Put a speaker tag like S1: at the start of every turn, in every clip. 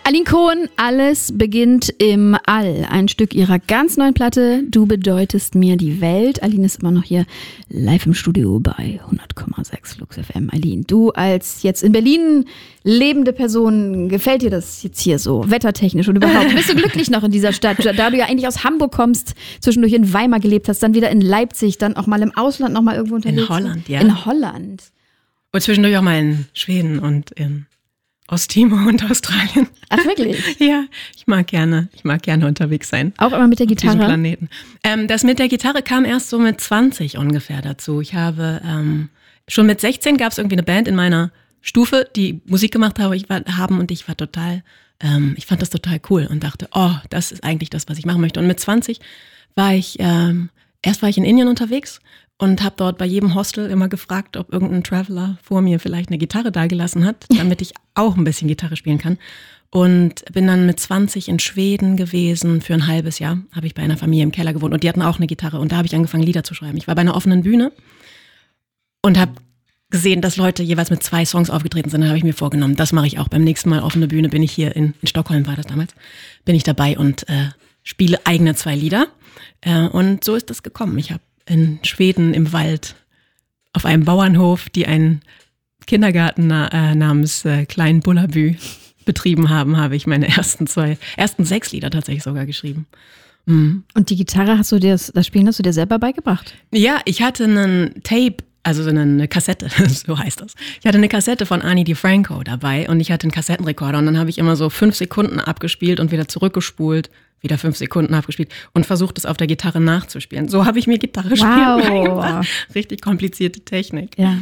S1: Aline Cohen, alles beginnt im All. Ein Stück ihrer ganz neuen Platte, Du bedeutest mir die Welt. Aline ist immer noch hier live im Studio bei 100,6 Flux FM. Aline, du als jetzt in Berlin lebende Person, gefällt dir das jetzt hier so, wettertechnisch und überhaupt? Bist du glücklich noch in dieser Stadt, da du ja eigentlich aus Hamburg kommst, zwischendurch in Weimar gelebt hast, dann wieder in Leipzig, dann auch mal im Ausland noch mal irgendwo unterwegs?
S2: In Holland, ja.
S1: In Holland.
S2: Und zwischendurch auch mal in Schweden und in Osttimor und Australien.
S1: Ach, wirklich?
S2: Ja, ich mag gerne unterwegs sein.
S1: Auch immer mit der Gitarre?
S2: Auf diesem Planeten. Das mit der Gitarre kam erst so mit 20 ungefähr dazu. Ich habe, schon mit 16 gab es irgendwie eine Band in meiner Stufe, die Musik gemacht habe, ich war total, ich fand das total cool und dachte, oh, das ist eigentlich das, was ich machen möchte. Und mit 20 war ich in Indien unterwegs und habe dort bei jedem Hostel immer gefragt, ob irgendein Traveler vor mir vielleicht eine Gitarre dagelassen hat, damit ich auch ein bisschen Gitarre spielen kann. Und bin dann mit 20 in Schweden gewesen für ein halbes Jahr. Habe ich bei einer Familie im Keller gewohnt und die hatten auch eine Gitarre. Und da habe ich angefangen, Lieder zu schreiben. Ich war bei einer offenen Bühne und habe gesehen, dass Leute jeweils mit 2 Songs aufgetreten sind. Da habe ich mir vorgenommen, das mache ich auch. Beim nächsten Mal offene Bühne bin ich hier in Stockholm, war das damals, bin ich dabei und spiele eigene 2 Lieder. Und so ist das gekommen. Ich habe in Schweden im Wald auf einem Bauernhof, die einen Kindergarten namens Klein Bullerbü betrieben haben, habe ich meine ersten 6 Lieder tatsächlich sogar geschrieben. Mhm.
S1: Und die Gitarre das Spielen hast du dir selber beigebracht?
S2: Ja, ich hatte einen Tape, also so eine Kassette, so heißt das. Ich hatte eine Kassette von Ani DiFranco dabei und ich hatte einen Kassettenrekorder und dann habe ich immer so 5 Sekunden abgespielt und wieder zurückgespult, wieder 5 Sekunden abgespielt und versucht es auf der Gitarre nachzuspielen. So habe ich mir Gitarre spielen beigebracht. Richtig komplizierte Technik.
S1: Ja.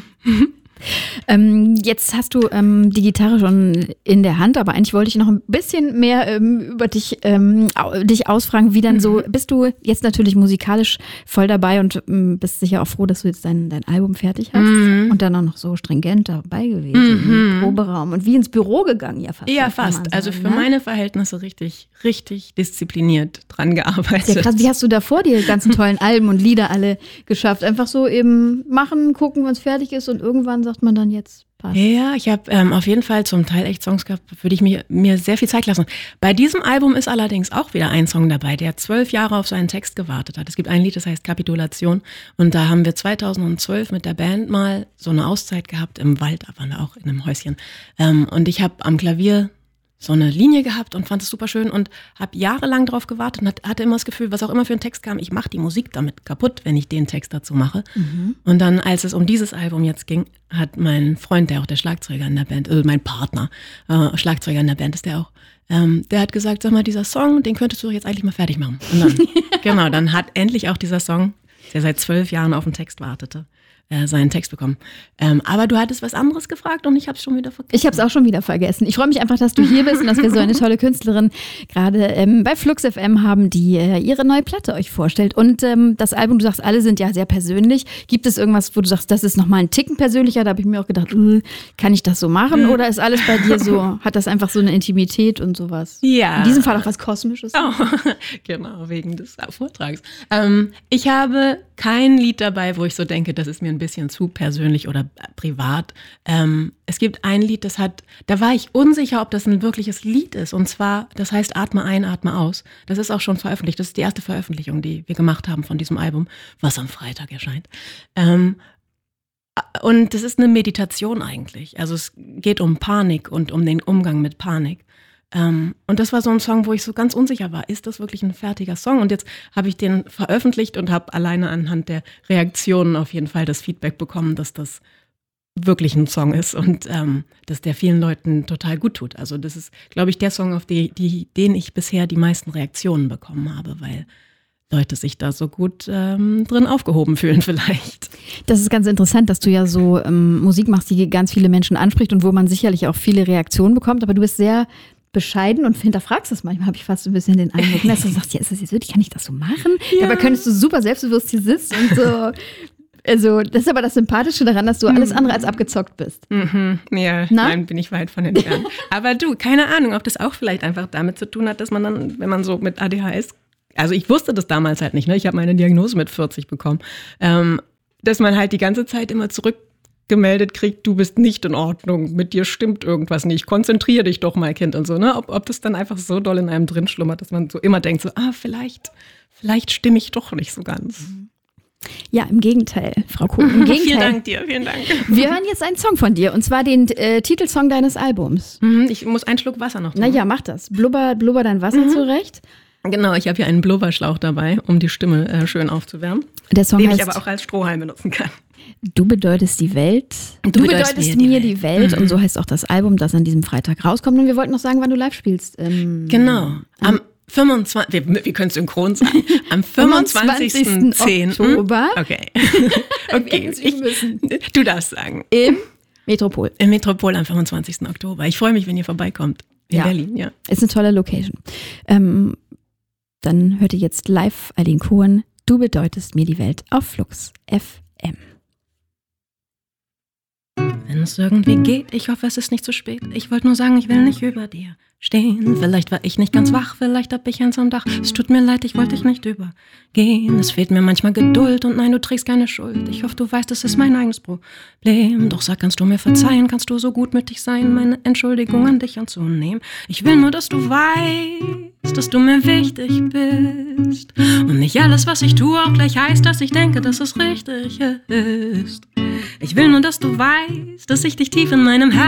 S1: Jetzt hast du die Gitarre schon in der Hand, aber eigentlich wollte ich noch ein bisschen mehr über dich ausfragen, wie dann so, bist du jetzt natürlich musikalisch voll dabei und bist sicher auch froh, dass du jetzt dein Album fertig hast und dann auch noch so stringent dabei gewesen im Proberaum und wie ins Büro gegangen, ja fast.
S2: Ja, fast. Also für meine Verhältnisse richtig diszipliniert dran gearbeitet.
S1: Ja, krass. Wie hast du davor die ganzen tollen Alben und Lieder alle geschafft? Einfach so eben machen, gucken, wann es fertig ist und irgendwann sagt man dann jetzt, passt.
S2: Ja, ich habe auf jeden Fall zum Teil echt Songs gehabt, für die ich mir sehr viel Zeit lassen. Bei diesem Album ist allerdings auch wieder ein Song dabei, der 12 Jahre auf seinen Text gewartet hat. Es gibt ein Lied, das heißt Kapitulation und da haben wir 2012 mit der Band mal so eine Auszeit gehabt im Wald, da waren wir auch in einem Häuschen. Und ich habe am Klavier so eine Linie gehabt und fand es super schön und habe jahrelang drauf gewartet und hatte immer das Gefühl, was auch immer für ein Text kam, ich mache die Musik damit kaputt, wenn ich den Text dazu mache. Und dann, als es um dieses Album jetzt ging, hat mein Freund, der auch der Schlagzeuger in der Band, mein Partner, Schlagzeuger in der Band ist der auch, der hat gesagt, sag mal, dieser Song, den könntest du doch jetzt eigentlich mal fertig machen. Und dann, dann hat endlich auch dieser Song, der seit 12 Jahren auf den Text wartete, seinen Text bekommen. Aber du hattest was anderes gefragt und ich habe es schon wieder vergessen.
S1: Ich habe es auch schon wieder vergessen. Ich freue mich einfach, dass du hier bist und dass wir so eine tolle Künstlerin gerade bei Flux FM haben, die ihre neue Platte euch vorstellt. Und das Album, du sagst, alle sind ja sehr persönlich. Gibt es irgendwas, wo du sagst, das ist nochmal ein Ticken persönlicher? Da habe ich mir auch gedacht, kann ich das so machen? Oder ist alles bei dir so, hat das einfach so eine Intimität und sowas?
S2: Ja.
S1: In diesem Fall auch was Kosmisches?
S2: Oh, genau, wegen des Vortrags. Ich habe kein Lied dabei, wo ich so denke, das ist mir ein bisschen zu persönlich oder privat. Es gibt ein Lied, da war ich unsicher, ob das ein wirkliches Lied ist. Und zwar, das heißt Atme ein, Atme aus. Das ist auch schon veröffentlicht. Das ist die erste Veröffentlichung, die wir gemacht haben von diesem Album, was am Freitag erscheint. Und das ist eine Meditation eigentlich. Also es geht um Panik und um den Umgang mit Panik. Und das war so ein Song, wo ich so ganz unsicher war, ist das wirklich ein fertiger Song? Und jetzt habe ich den veröffentlicht und habe alleine anhand der Reaktionen auf jeden Fall das Feedback bekommen, dass das wirklich ein Song ist und dass der vielen Leuten total gut tut. Also das ist, glaube ich, der Song, auf den ich bisher die meisten Reaktionen bekommen habe, weil Leute sich da so gut drin aufgehoben fühlen vielleicht.
S1: Das ist ganz interessant, dass du ja so Musik machst, die ganz viele Menschen anspricht und wo man sicherlich auch viele Reaktionen bekommt, aber du bist sehr bescheiden und hinterfragst das manchmal, habe ich fast ein bisschen den Eindruck, dass du sagst, ja, ist das jetzt wirklich, kann ich das so machen? Ja. Dabei könntest du super selbstbewusst hier sitzen und so. Also, das ist aber das Sympathische daran, dass du alles andere als abgezockt bist.
S2: Ja, nein, bin ich weit von entfernt. Aber du, keine Ahnung, ob das auch vielleicht einfach damit zu tun hat, dass man dann, wenn man so mit ADHS, also ich wusste das damals halt nicht, ne? Ich habe meine Diagnose mit 40 bekommen, dass man halt die ganze Zeit immer gemeldet kriegt, du bist nicht in Ordnung, mit dir stimmt irgendwas nicht, konzentrier dich doch mal, Kind und so, ne? Ob das dann einfach so doll in einem drin schlummert, dass man so immer denkt, so, vielleicht stimme ich doch nicht so ganz.
S1: Ja, im Gegenteil, Frau Kuhn, im Gegenteil.
S2: Vielen Dank dir, vielen Dank.
S1: Wir hören jetzt einen Song von dir, und zwar den Titelsong deines Albums.
S2: Ich muss einen Schluck Wasser noch trinken.
S1: Naja, mach das. Blubber dein Wasser zurecht.
S2: Genau, ich habe hier einen Blubberschlauch dabei, um die Stimme schön aufzuwärmen,
S1: Der Song
S2: den
S1: heißt,
S2: ich aber auch als Strohhalm benutzen kann.
S1: Du bedeutest die Welt. Du bedeutest mir die Welt. Und so heißt auch das Album, das an diesem Freitag rauskommt. Und wir wollten noch sagen, wann du live spielst.
S2: Genau, am 25. Wir können es synchron sagen. Am 25.10.
S1: Oktober.
S2: Okay. Du darfst sagen.
S1: Im Metropol.
S2: Im Metropol am 25. Oktober. Ich freue mich, wenn ihr vorbeikommt. In Berlin, ja.
S1: Ist eine tolle Location. Dann hört ihr jetzt live Aline Cohen. Du bedeutest mir die Welt auf Flux FM.
S2: Wenn es irgendwie geht, ich hoffe, es ist nicht zu spät. Ich wollte nur sagen, ich will nicht über dir stehen. Vielleicht war ich nicht ganz wach, vielleicht hab ich eins am Dach. Es tut mir leid, ich wollte dich nicht übergehen. Es fehlt mir manchmal Geduld und nein, du trägst keine Schuld. Ich hoffe, du weißt, es ist mein eigenes Problem. Doch sag, kannst du mir verzeihen, kannst du so gutmütig sein, meine Entschuldigung an dich anzunehmen. Ich will nur, dass du weißt, dass du mir wichtig bist. Und nicht alles, was ich tue, auch gleich heißt, dass ich denke, dass es richtig ist. Ich will nur, dass du weißt, dass ich dich tief in meinem Herzen